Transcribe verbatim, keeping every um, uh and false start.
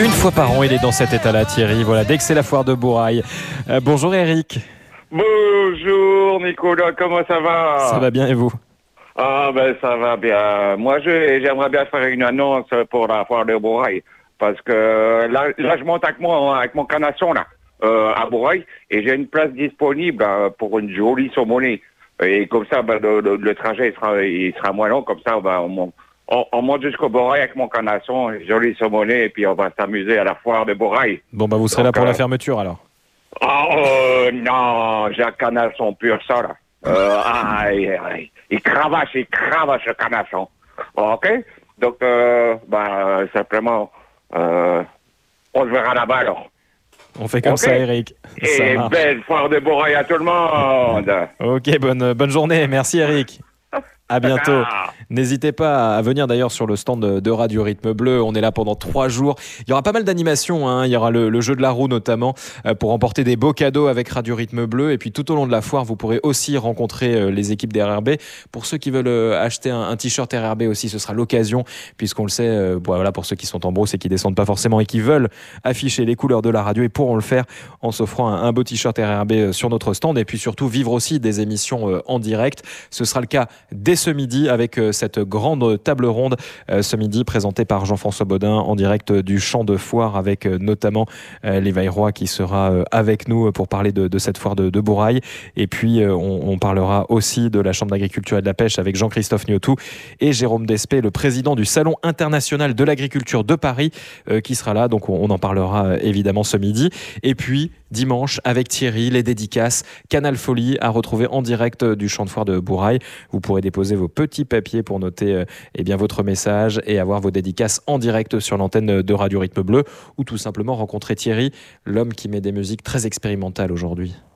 Une fois par an, il est dans cet état-là, Thierry. Voilà, dès que c'est la foire de Bourail. Euh, bonjour Eric. Bonjour Nicolas, comment ça va? Ça va bien et vous? Ah ben ça va bien. Moi je- j'aimerais bien faire une annonce pour la foire de Bourail. Parce que là, là je monte avec mon, avec mon canasson là, euh, à Bourail, et j'ai une place disponible euh, pour une jolie saumonée. Et comme ça, ben, le, le- le trajet il sera, il sera moins long, comme ça ben, on, monte- on, on monte jusqu'au Bourail avec mon canasson, une jolie saumonée, et puis on va s'amuser à la foire de Bourail. Bon, bah vous serez Donc, là pour euh, la fermeture alors. Ah, euh, non, j'ai un canasson pur ça, là. Euh, aïe, aïe. Il cravache, il cravache le canasson. OK? Donc, euh, bah, simplement, euh, on se verra là-bas, alors. On fait comme Ok. ça, Eric. Ça Et marche. belle foire de Bourail à tout le monde. Ok, bonne, bonne journée. Merci Eric. À bientôt. Ah. N'hésitez pas à venir d'ailleurs sur le stand de, de Radio Rythme Bleu. On est là pendant trois jours. Il y aura pas mal d'animations, hein. Il y aura le, le jeu de la roue notamment euh, pour emporter des beaux cadeaux avec Radio Rythme Bleu. Et puis tout au long de la foire, vous pourrez aussi rencontrer euh, les équipes des R R B. Pour ceux qui veulent euh, acheter un, un t-shirt R R B aussi, ce sera l'occasion, puisqu'on le sait, euh, voilà, pour ceux qui sont en brousse et qui descendent pas forcément et qui veulent afficher les couleurs de la radio, ils pourront le faire en s'offrant un, un beau t-shirt R R B euh, sur notre stand. Et puis surtout vivre aussi des émissions euh, en direct. Ce sera le cas dès ce midi avec euh, cette grande table ronde euh, ce midi présentée par Jean-François Baudin en direct du champ de foire avec euh, notamment euh, Lévaille Roy qui sera euh, avec nous pour parler de, de cette foire de, de Bourail. Et puis euh, on, on parlera aussi de la Chambre d'agriculture et de la pêche avec Jean-Christophe Niotou et Jérôme Despé, le président du Salon international de l'agriculture de Paris euh, qui sera là. Donc on, on en parlera euh, évidemment ce midi. Et puis dimanche avec Thierry, les dédicaces Canal Folie à retrouver en direct du champ de foire de Bourail. Vous pourrez déposer vos petits papiers pour noter euh, eh bien, votre message et avoir vos dédicaces en direct sur l'antenne de Radio Rythme Bleu ou tout simplement rencontrer Thierry, l'homme qui met des musiques très expérimentales aujourd'hui.